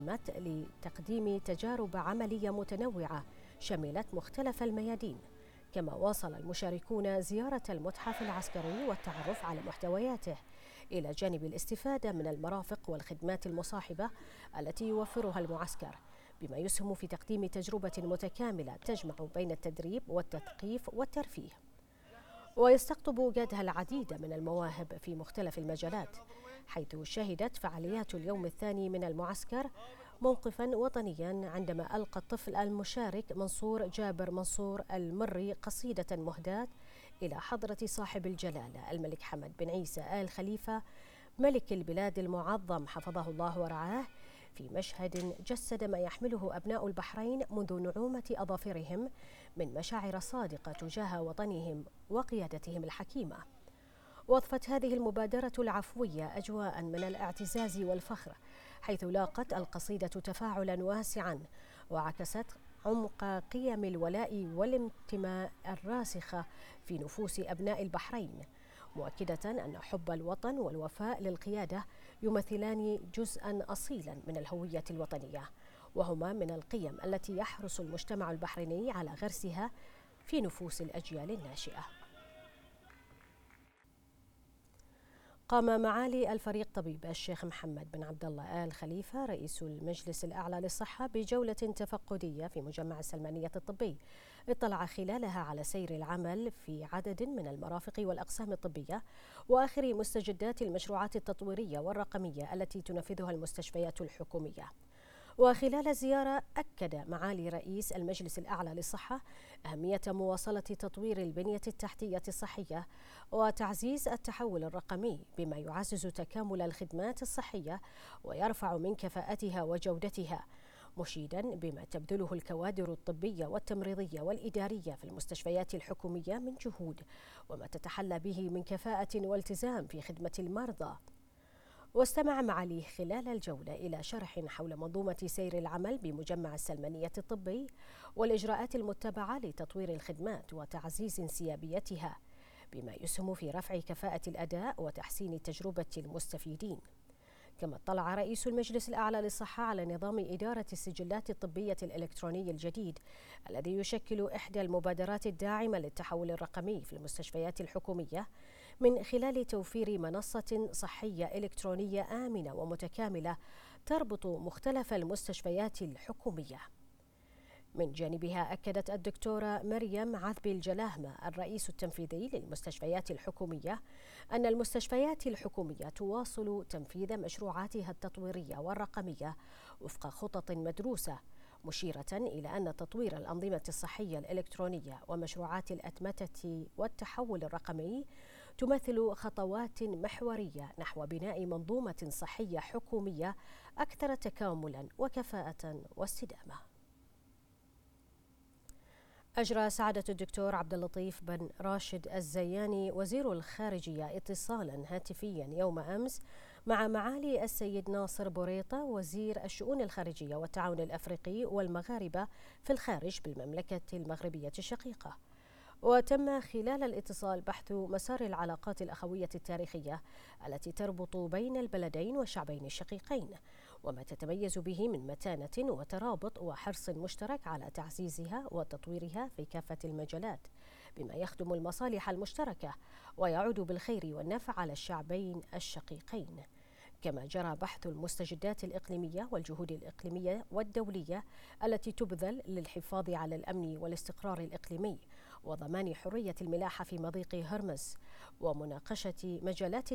لتقديم تجارب عملية متنوعة شملت مختلف الميادين. كما واصل المشاركون زيارة المتحف العسكري والتعرف على محتوياته، إلى جانب الاستفادة من المرافق والخدمات المصاحبة التي يوفرها المعسكر، بما يسهم في تقديم تجربة متكاملة تجمع بين التدريب والتثقيف والترفيه. ويستقطب جادها العديد من المواهب في مختلف المجالات، حيث شهدت فعاليات اليوم الثاني من المعسكر موقفا وطنيا عندما ألقى الطفل المشارك منصور جابر منصور المري قصيدة مهداة إلى حضرة صاحب الجلالة الملك حمد بن عيسى آل خليفة ملك البلاد المعظم حفظه الله ورعاه، في مشهد جسد ما يحمله أبناء البحرين منذ نعومة أظافرهم من مشاعر صادقة تجاه وطنهم وقيادتهم الحكيمة. وأضفت هذه المبادرة العفوية أجواء من الاعتزاز والفخر، حيث لاقت القصيدة تفاعلا واسعا وعكست عمق قيم الولاء والانتماء الراسخة في نفوس أبناء البحرين، مؤكدة أن حب الوطن والوفاء للقيادة يمثلان جزءا أصيلا من الهوية الوطنية، وهما من القيم التي يحرص المجتمع البحريني على غرسها في نفوس الأجيال الناشئة. قام معالي الفريق طبيب الشيخ محمد بن عبد الله آل خليفة رئيس المجلس الأعلى للصحة بجولة تفقدية في مجمع السلمانية الطبي، اطلع خلالها على سير العمل في عدد من المرافق والأقسام الطبية وآخر مستجدات المشروعات التطويرية والرقمية التي تنفذها المستشفيات الحكومية. وخلال الزيارة أكد معالي رئيس المجلس الأعلى للصحة أهمية مواصلة تطوير البنية التحتية الصحية وتعزيز التحول الرقمي، بما يعزز تكامل الخدمات الصحية ويرفع من كفاءتها وجودتها، مشيدا بما تبذله الكوادر الطبية والتمريضية والإدارية في المستشفيات الحكومية من جهود، وما تتحلى به من كفاءة والتزام في خدمة المرضى. واستمع معاليه خلال الجولة إلى شرح حول منظومة سير العمل بمجمع السلمانية الطبي والإجراءات المتبعة لتطوير الخدمات وتعزيز انسيابيتها، بما يسهم في رفع كفاءة الأداء وتحسين تجربة المستفيدين. كما اطلع رئيس المجلس الأعلى للصحة على نظام إدارة السجلات الطبية الإلكتروني الجديد الذي يشكل إحدى المبادرات الداعمة للتحول الرقمي في المستشفيات الحكومية، من خلال توفير منصة صحية إلكترونية آمنة ومتكاملة تربط مختلف المستشفيات الحكومية. من جانبها أكدت الدكتورة مريم عذبي الجلاهمة الرئيس التنفيذي للمستشفيات الحكومية أن المستشفيات الحكومية تواصل تنفيذ مشروعاتها التطويرية والرقمية وفق خطط مدروسة، مشيرة إلى أن تطوير الأنظمة الصحية الإلكترونية ومشروعات الأتمتة والتحول الرقمي تمثل خطوات محورية نحو بناء منظومة صحية حكومية أكثر تكاملا وكفاءة واستدامة. أجرى سعادة الدكتور عبد اللطيف بن راشد الزياني وزير الخارجية اتصالا هاتفيا يوم أمس مع معالي السيد ناصر بوريطة وزير الشؤون الخارجية والتعاون الأفريقي والمغاربة في الخارج بالمملكة المغربية الشقيقة. وتم خلال الاتصال بحث مسار العلاقات الأخوية التاريخية التي تربط بين البلدين والشعبين الشقيقين، وما تتميز به من متانة وترابط وحرص مشترك على تعزيزها وتطويرها في كافة المجالات، بما يخدم المصالح المشتركة ويعود بالخير والنفع على الشعبين الشقيقين. كما جرى بحث المستجدات الإقليمية والجهود الإقليمية والدولية التي تبذل للحفاظ على الأمن والاستقرار الإقليمي وضمان حرية الملاحة في مضيق هرمز، ومناقشة مجالات